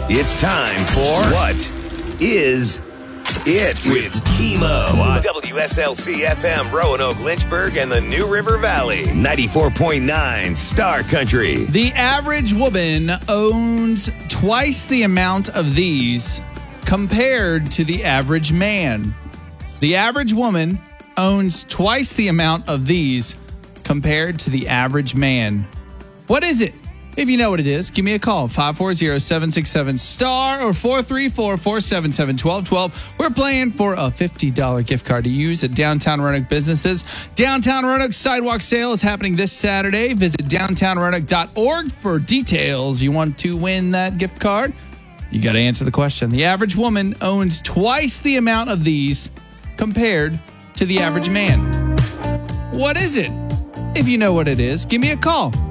It's time for What Is It? With Chemo on WSLC FM, Roanoke, Lynchburg, and the New River Valley. 94.9 Star Country. The average woman owns twice the amount of these compared to the average man. The average woman owns twice the amount of these compared to the average man. What is it? If you know what it is, give me a call, 540-767-STAR or 434-477-1212. We're playing for a $50 gift card to use at Downtown Roanoke businesses. Downtown Roanoke Sidewalk Sale is happening this Saturday. Visit downtownroanoke.org for details. You want to win that gift card? You got to answer the question. The average woman owns twice the amount of these compared to the average man. What is it? If you know what it is, give me a call.